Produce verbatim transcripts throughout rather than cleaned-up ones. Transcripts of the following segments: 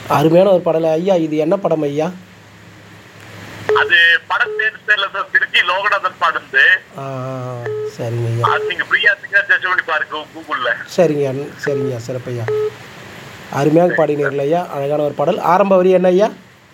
அருமையான ஒரு பாடல் ஐயா. இது என்ன படம் ஐயா? அது படம் பேர் தெரியல சார். திருச்சி லோகநாதன் பாடுந்து. ஆ, சரிங்க ஐயா. அது நீங்க ஃப்ரீயா இருக்கீங்க சர்ச் பண்ணி பாருங்க கூகுள்ல. சரிங்க சரிங்க சிறப்பையா. அருமையாக பாடினீர்கள் ஐயா. அழகான ஒரு பாடல். ஆரம்ப வரி என்ன ஐயா?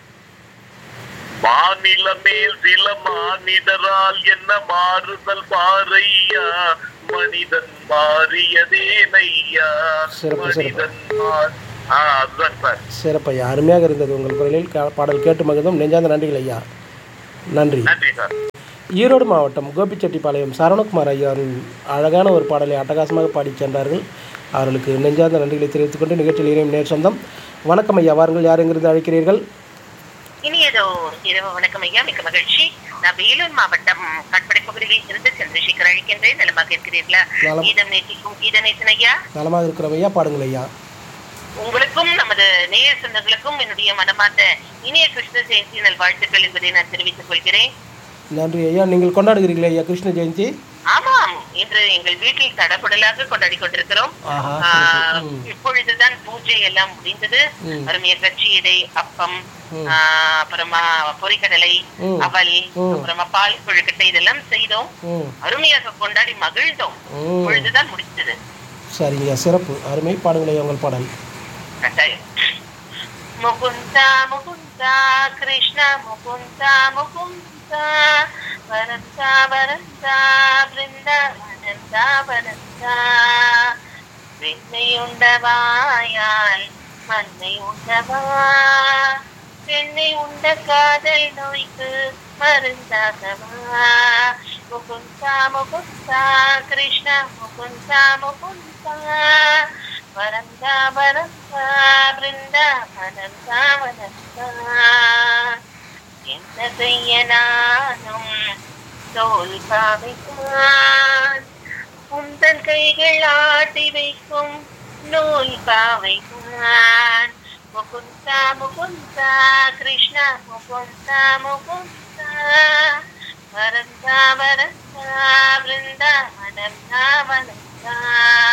மாநில மேல் சில மானிடரால் என்ன மாறுதல் பாறையா, மனிதன் மாறியதே நையா. சிறப்பு சிறப்பு அதுதான் சார். சிறப்பையா. அருமையாக இருந்தது உங்கள் குரலில் பாடல் கேட்டு மகிழ்ந்தோம். நெஞ்சார்ந்த நன்றிகள் ஐயா. நன்றி. நன்றி சார். ஈரோடு மாவட்டம் கோபிச்செட்டிப்பாளையம் சரவணகுமார் ஐயா அழகான ஒரு பாடலை அட்டகாசமாக பாடி சென்றார்கள். அவர்களுக்கு நெஞ்சார்ந்த நன்றிகளை தெரிவித்துக் கொண்டு நிகழ்ச்சியில் இணையும் நேர் சொந்தம். வணக்கம் ஐயா. வாருங்கள். யார் எங்கிருந்து அழைக்கிறீர்கள்? இனியதோ இரவு வணக்கம் ஐயா. மிக்க மகிழ்ச்சி. நான் வேலூர் மாவட்டம் கட்படை பகுதியில் இருந்து சந்திரசேகர் அழைக்கின்றேன். நலமாக இருக்கிறீர்களா? கீதம் நேசிக்கும் கீத நேசன் ஐயா. நலமாக இருக்கிறோம் ஐயா. பாடுங்கள் ஐயா. உங்களுக்கும் நமது நேய சொந்தங்களுக்கும் என்னுடைய மனமார்ந்த இனிய கிருஷ்ண ஜெயந்தி நல்வாழ்த்துக்கள் என்பதை நான் தெரிவித்துக் கொள்கிறேன். நன்றி ஐயா. நீங்கள் கொண்டாடுகிறீர்களா ஐயா கிருஷ்ண ஜெயந்தி? ஆமாம், இன்று எங்கள் வீட்டில் தடபுடலாக கொண்டாடி கொண்டிருக்கிறோம். இப்பொழுதுதான் பூஜை எல்லாம் முடிந்தது. அருமைய கட்சியடை, அப்பம், அப்புறமா பொரிக்கடலை, அவல், அப்புறமா பால் கொழுக்கட்டை இதெல்லாம் செய்தோம். அருமையாக கொண்டாடி மகிழ்ந்தோம். இப்பொழுதுதான் முடிந்தது. சரிங்க, சிறப்பு. அருமை. பாடுங்களே உங்கள் பாடல். முகுந்தா முகுந்தா கிருஷ்ணா முகுந்தா முகுந்தா வரந்தா வரந்தா பிருந்தாவனந்தா வரந்தா விண்ணை உண்டவாயால் மண்ணை உண்டவா பெண்ணை உண்ட காதல் நோய்க்கு மருந்தாகவா. முகுந்தா முகுந்தா கிருஷ்ணா முகுந்தா முகுந்தா வரந்தா வரந்தா பிருந்தாவனந்தா வரந்தா. என்ன செய்ய நானும் தோல் பாவைத்தான் உந்தன் கைகள் ஆட்டி வைக்கும் நூல் பாவைத்தான். முகுந்தா முகுந்தா கிருஷ்ணா முகுந்தா முகுந்தா வரந்தா வரந்தா பிருந்தாவனந்தா வரந்தா.